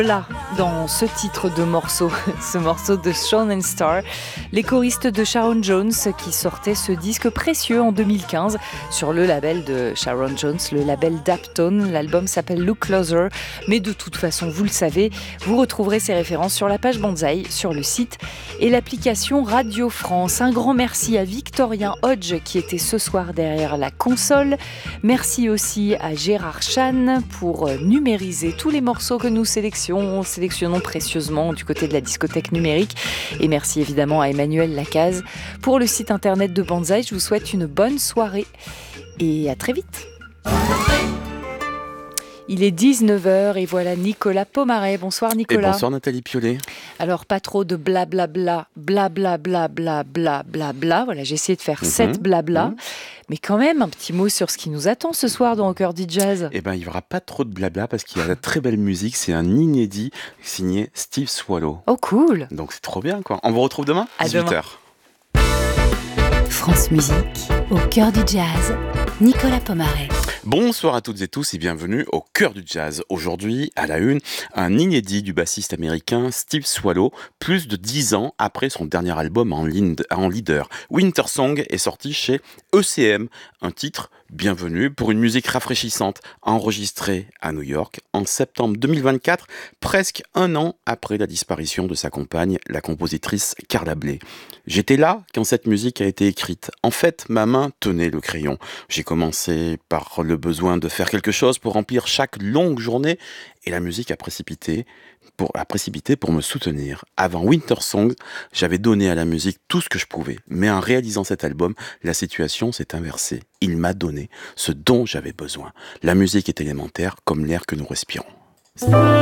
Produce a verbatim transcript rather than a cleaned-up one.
Là, dans ce titre de morceau, ce morceau de Sean and Star, les choristes de Sharon Jones qui sortaient ce disque précieux en deux mille quinze sur le label de Sharon Jones, le label Daptone. L'album s'appelle Look Closer, mais de toute façon, vous le savez, vous retrouverez ces références sur la page Banzai, sur le site et l'application Radio France. Un grand merci à Victorien Hodge qui était ce soir derrière la console. Merci aussi à Gérard Chan pour numériser tous les morceaux que nous sélectionnons sélectionnons précieusement du côté de la discothèque numérique. Et merci évidemment à Emmanuel Lacaze pour le site internet de Banzai. Je vous souhaite une bonne soirée et à très vite. Il est dix-neuf heures et voilà Nicolas Pomaret. Bonsoir Nicolas. Et bonsoir Nathalie Piolet. Alors pas trop de blablabla, blablabla, blablabla, bla. Voilà, j'ai essayé de faire Mm-hmm. sept blabla. Mm-hmm. Mais quand même, un petit mot sur ce qui nous attend ce soir dans Au Cœur du Jazz. Eh ben, il n'y aura pas trop de blabla parce qu'il y a de très belle musique. C'est un inédit signé Steve Swallow. Oh cool. Donc c'est trop bien quoi. On vous retrouve demain à dix-huit heures. France Musique, Au Cœur du Jazz, Nicolas Pomaret. Bonsoir à toutes et tous et bienvenue au Cœur du Jazz. Aujourd'hui, à la une, un inédit du bassiste américain Steve Swallow, plus de dix ans après son dernier album en, lind- en leader. Winter Song est sorti chez E C M, un titre bienvenu pour une musique rafraîchissante, enregistrée à New York en septembre deux mille vingt-quatre, presque un an après la disparition de sa compagne, la compositrice Carla Bley. J'étais là quand cette musique a été écrite. En fait, ma main tenait le crayon. J'ai commencé par le besoin de faire quelque chose pour remplir chaque longue journée et la musique a précipité pour, a précipité pour me soutenir. Avant Winter Songs, j'avais donné à la musique tout ce que je pouvais. Mais en réalisant cet album, la situation s'est inversée. Il m'a donné ce dont j'avais besoin. La musique est élémentaire comme l'air que nous respirons.